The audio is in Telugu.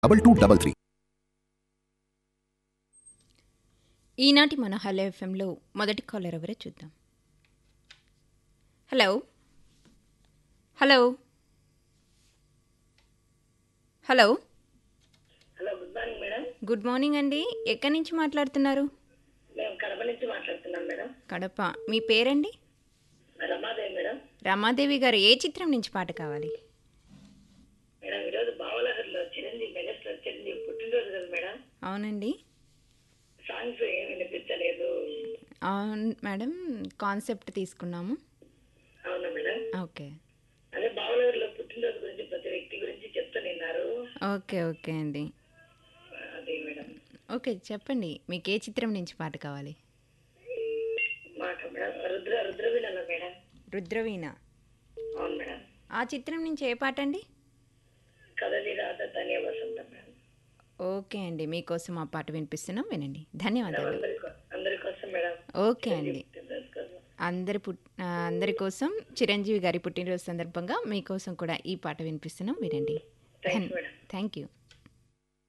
2233. ఈనాటి మన హలో ఎఫ్ఎంలో మొదటి కాలర్ ఎవరో చూద్దాం. Hello hello hello hello, good morning madam. Good morning అండి. ఎక్కడి నుంచి మాట్లాడుతున్నారు? మేము కడప నుంచి మాట్లాడుతున్నాం మేడం. కడప. మీ పేరండి? రమాదేవి మేడం. రమాదేవి గారు, ఏ చిత్రం నుంచి పాట కావాలి? మేడం, ఈరోజు బావలహర్లో చిరంజీవి, మెగాస్టార్ చిరంజీవి పుట్టినరోజు కదా మేడం. అవునండి. సాంగ్స్ ఏమి వినిపించలేదు. అవును మేడం, కాన్సెప్ట్ తీసుకున్నాము. అవునా మేడం? ఓకే అదే బావలహర్లో పుట్టినరోజు గురించి ప్రతి వ్యక్తి గురించి చెప్తున్నారు. ఓకే ఓకే అండి. అదే మేడం. ఓకే, చెప్పండి. మీకు ఏ చిత్రం నుంచి పాట కావాలి? మాకు మేడం రుద్రవీణలో మేడం. రుద్రవీణ. అవును మేడం. ఆ చిత్రం నుంచి ఏ పాట అండి? కదలి రాత తనే వసంతం మేడం. ఓకే అండి, మీకోసం ఆ పాట వినిపిస్తున్నాం, వినండి. మేడం, ధన్యవాదాలు. అందరి కోసం మేడం. ఓకే చిరంజీవి అండి. పుట్టినరోజు కోసం. అందరి కోసం చిరంజీవి గారి పుట్టినరోజు సందర్భంగా మీకోసం కూడా ఈ పాట వినిపిస్తున్నాం, వినండి. Thanks madam. Thank you.